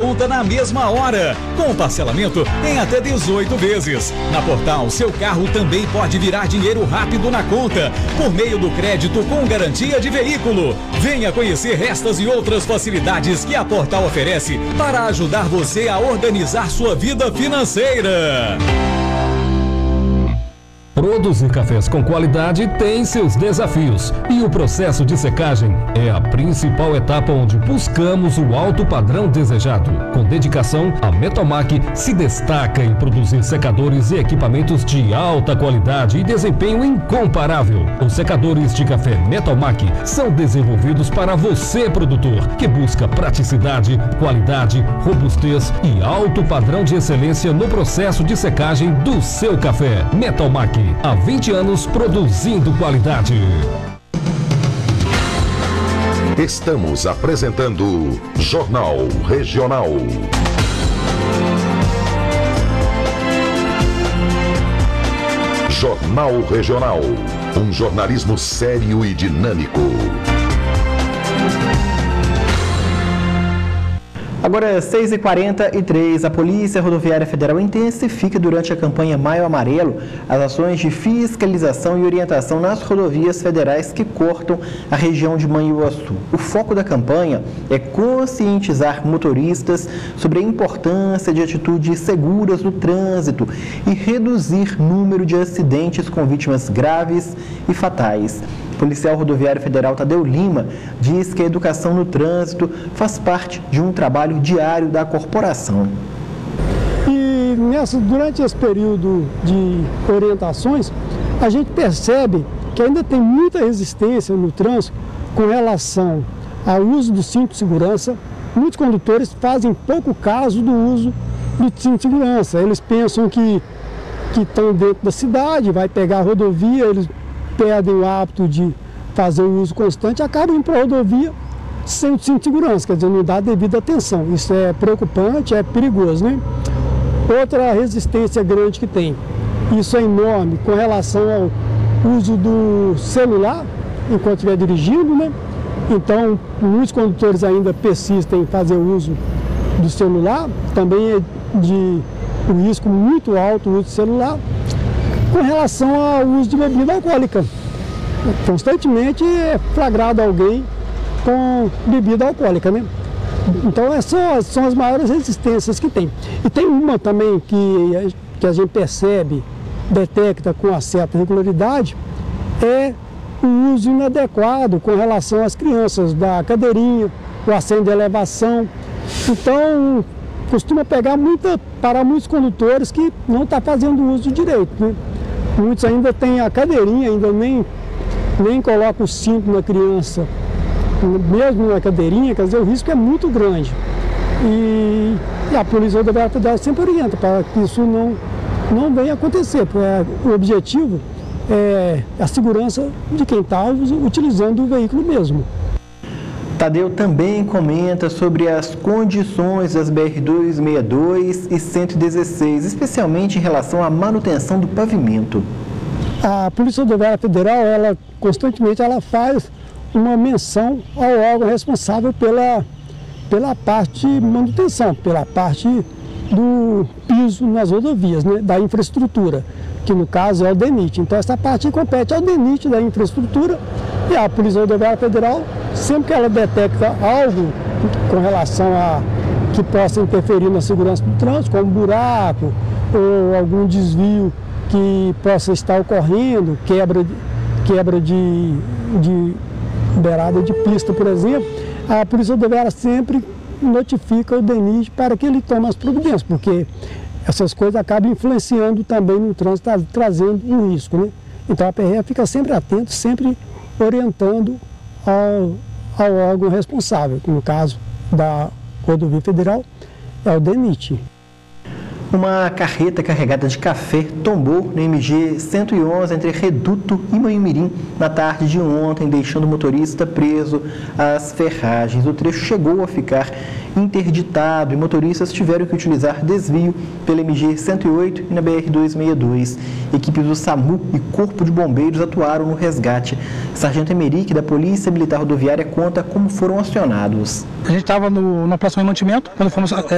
multa na mesma hora, com parcelamento em até 18 vezes. Na Portal, seu carro também pode virar dinheiro rápido na conta, por meio do crédito com garantia de veículo. Venha conhecer estas e outras facilidades que a Portal oferece para ajudar você a organizar sua vida financeira. Produzir cafés com qualidade tem seus desafios e o processo de secagem é a principal etapa onde buscamos o alto padrão desejado. Com dedicação, a Metalmac se destaca em produzir secadores e equipamentos de alta qualidade e desempenho incomparável. Os secadores de café Metalmac são desenvolvidos para você, produtor, que busca praticidade, qualidade, robustez e alto padrão de excelência no processo de secagem do seu café. Metalmac, há 20 anos produzindo qualidade. Estamos apresentando Jornal Regional. Jornal Regional. Um jornalismo sério e dinâmico. Agora, 6h43, a Polícia Rodoviária Federal intensifica durante a campanha Maio Amarelo as ações de fiscalização e orientação nas rodovias federais que cortam a região de Manhuaçu. O foco da campanha é conscientizar motoristas sobre a importância de atitudes seguras no trânsito e reduzir o número de acidentes com vítimas graves e fatais. O policial rodoviário federal Tadeu Lima diz que a educação no trânsito faz parte de um trabalho diário da corporação. E durante esse período de orientações, a gente percebe que ainda tem muita resistência no trânsito com relação ao uso do cinto de segurança. Muitos condutores fazem pouco caso do uso do cinto de segurança. Eles pensam que estão dentro da cidade, vai pegar a rodovia, eles perdem o hábito de fazer o uso constante e acabam indo para a rodovia sem o cinto de segurança, quer dizer, não dá devida atenção. Isso é preocupante, é perigoso, né? Outra resistência grande que tem, isso é enorme com relação ao uso do celular enquanto estiver dirigindo, né? Então, muitos condutores ainda persistem em fazer uso do celular, também é de um risco muito alto o uso do celular. Com relação ao uso de bebida alcoólica, constantemente é flagrado alguém com bebida alcoólica, né? Então essas são as maiores resistências que tem. E tem uma também que a gente percebe, detecta com uma certa regularidade, é o uso inadequado com relação às crianças, da cadeirinha, o assento de elevação. Então costuma pegar para muitos condutores que não estão fazendo uso direito, né? Muitos ainda têm a cadeirinha, ainda nem colocam o cinto na criança, mesmo na cadeirinha, quer dizer, o risco é muito grande. E a Polícia Rodoviária Federal sempre orienta para que isso não venha acontecer, porque o objetivo é a segurança de quem está utilizando o veículo mesmo. Tadeu também comenta sobre as condições das BR-262 e 116, especialmente em relação à manutenção do pavimento. A Polícia Rodoviária Federal, constantemente faz uma menção ao órgão responsável pela parte de manutenção, pela parte do piso nas rodovias, né, da infraestrutura, que no caso é o DENIT. Então essa parte compete ao DENIT da infraestrutura e a Polícia Rodoviária Federal, sempre que ela detecta algo com relação a que possa interferir na segurança do trânsito, como buraco ou algum desvio que possa estar ocorrendo, quebra de beirada de pista, por exemplo, a Polícia Rodoviária sempre notifica o DENIT para que ele tome as providências, porque essas coisas acabam influenciando também no trânsito, trazendo um risco, né? Então a PRF fica sempre atento, sempre orientando ao órgão responsável, que no caso da Rodovia Federal é o DENIT. Uma carreta carregada de café tombou no MG 111 entre Reduto e Manhumirim na tarde de ontem, deixando o motorista preso às ferragens. O trecho chegou a ficar interditado e motoristas tiveram que utilizar desvio pela MG 108 e na BR-262. Equipes do SAMU e Corpo de Bombeiros atuaram no resgate. Sargento Emerick, da Polícia Militar Rodoviária, conta como foram acionados. A gente estava na operação de mantimento, quando fomos